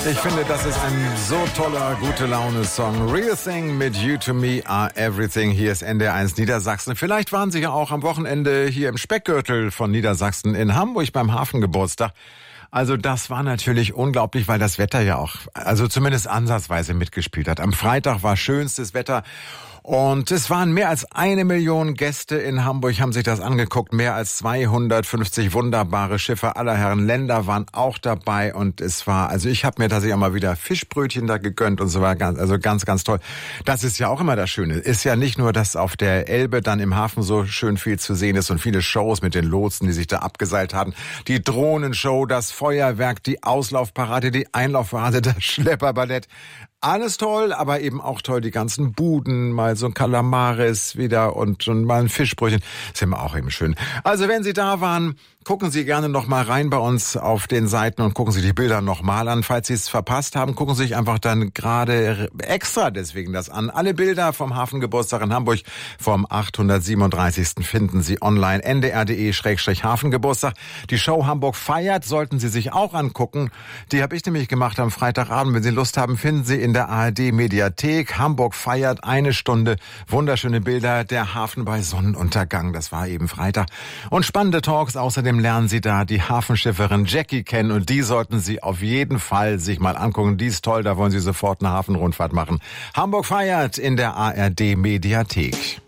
Ich finde, das ist ein so toller, gute Laune-Song. Real Thing mit You to Me Are Everything. Hier ist NDR1 Niedersachsen. Vielleicht waren Sie ja auch am Wochenende hier im Speckgürtel von Niedersachsen in Hamburg beim Hafengeburtstag. Also das war natürlich unglaublich, weil das Wetter ja auch, also zumindest ansatzweise mitgespielt hat. Am Freitag war schönstes Wetter. Und es waren mehr als 1 Million Gäste in Hamburg, haben sich das angeguckt. Mehr als 250 wunderbare Schiffe aller Herren Länder waren auch dabei. Und es war, also ich habe mir tatsächlich auch mal wieder Fischbrötchen da gegönnt und so war ganz, ganz toll. Das ist ja auch immer das Schöne. Ist ja nicht nur, dass auf der Elbe dann im Hafen so schön viel zu sehen ist und viele Shows mit den Lotsen, die sich da abgeseilt haben. Die Drohnenshow, das Feuerwerk, die Auslaufparade, die Einlaufparade, das Schlepperballett. Alles toll, aber eben auch toll, die ganzen Buden, mal so ein Kalamaris wieder und mal ein Fischbrötchen. Ist immer auch eben schön. Also wenn Sie da waren, gucken Sie gerne noch mal rein bei uns auf den Seiten und gucken Sie die Bilder noch mal an. Falls Sie es verpasst haben, gucken Sie sich einfach dann gerade extra deswegen das an. Alle Bilder vom Hafengeburtstag in Hamburg vom 837. finden Sie online ndr.de/Hafengeburtstag. Die Show Hamburg feiert, sollten Sie sich auch angucken. Die habe ich nämlich gemacht am Freitagabend. Wenn Sie Lust haben, finden Sie in der ARD-Mediathek. Hamburg feiert 1 Stunde. Wunderschöne Bilder. Der Hafen bei Sonnenuntergang. Das war eben Freitag. Und spannende Talks. Außerdem lernen Sie da die Hafenschifferin Jackie kennen. Und die sollten Sie auf jeden Fall sich mal angucken. Die ist toll. Da wollen Sie sofort eine Hafenrundfahrt machen. Hamburg feiert in der ARD-Mediathek.